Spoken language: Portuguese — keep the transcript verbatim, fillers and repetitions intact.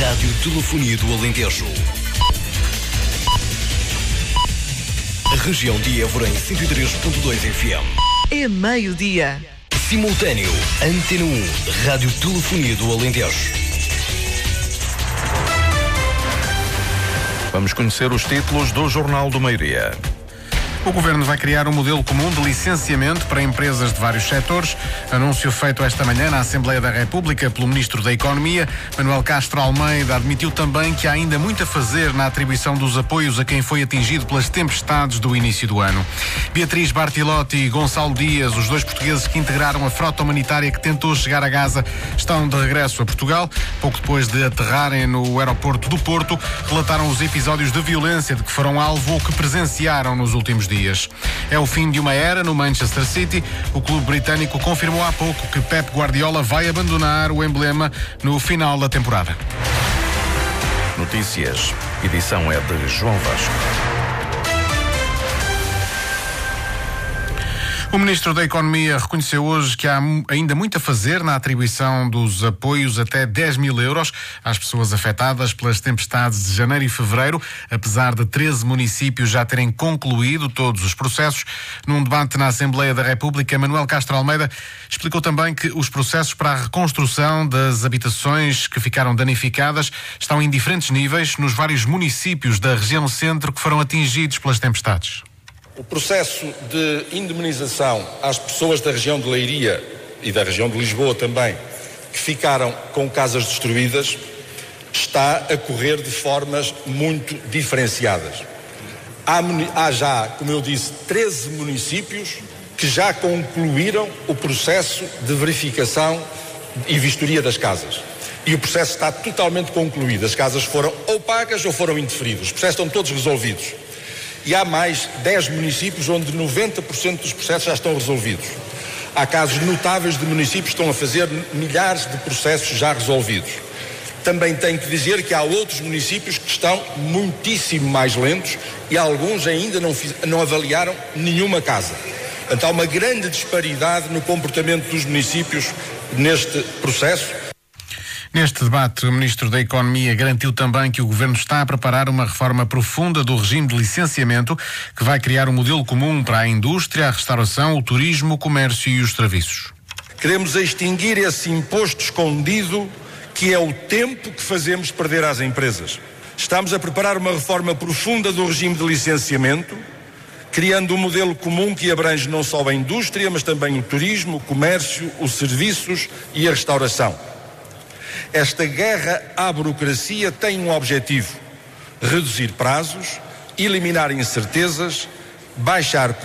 Rádio Telefonia do Alentejo. A região de Évora em cento e três ponto dois F M. É meio-dia. Simultâneo, Antena um, Rádio Telefonia do Alentejo. Vamos conhecer os títulos do Jornal do Meio-Dia. O Governo vai criar um modelo comum de licenciamento para empresas de vários setores. Anúncio feito esta manhã na Assembleia da República pelo Ministro da Economia. Manuel Castro Almeida admitiu também que há ainda muito a fazer na atribuição dos apoios a quem foi atingido pelas tempestades do início do ano. Beatriz Bartilotti e Gonçalo Dias, os dois portugueses que integraram a frota humanitária que tentou chegar a Gaza, estão de regresso a Portugal. Pouco depois de aterrarem no aeroporto do Porto, relataram os episódios de violência de que foram alvo ou que presenciaram nos últimos dias. É o fim de uma era no Manchester City. O clube britânico confirmou há pouco que Pep Guardiola vai abandonar o emblema no final da temporada. Notícias. Edição é de João Vasco. O Ministro da Economia reconheceu hoje que há ainda muito a fazer na atribuição dos apoios até dez mil euros às pessoas afetadas pelas tempestades de janeiro e fevereiro, apesar de treze municípios já terem concluído todos os processos. Num debate na Assembleia da República, Manuel Castro Almeida explicou também que os processos para a reconstrução das habitações que ficaram danificadas estão em diferentes níveis nos vários municípios da região centro que foram atingidos pelas tempestades. O processo de indemnização às pessoas da região de Leiria e da região de Lisboa também, que ficaram com casas destruídas, está a correr de formas muito diferenciadas. Há, há já, como eu disse, treze municípios que já concluíram o processo de verificação e vistoria das casas. E o processo está totalmente concluído. As casas foram ou pagas ou foram indeferidas. Os processos estão todos resolvidos. E há mais dez municípios onde noventa por cento dos processos já estão resolvidos. Há casos notáveis de municípios que estão a fazer milhares de processos já resolvidos. Também tenho que dizer que há outros municípios que estão muitíssimo mais lentos e alguns ainda não, fiz, não avaliaram nenhuma casa. Então há uma grande disparidade no comportamento dos municípios neste processo. Neste debate, o Ministro da Economia garantiu também que o Governo está a preparar uma reforma profunda do regime de licenciamento que vai criar um modelo comum para a indústria, a restauração, o turismo, o comércio e os serviços. Queremos extinguir esse imposto escondido que é o tempo que fazemos perder às empresas. Estamos a preparar uma reforma profunda do regime de licenciamento, criando um modelo comum que abrange não só a indústria, mas também o turismo, o comércio, os serviços e a restauração. Esta guerra à burocracia tem um objetivo: reduzir prazos, eliminar incertezas, baixar custos.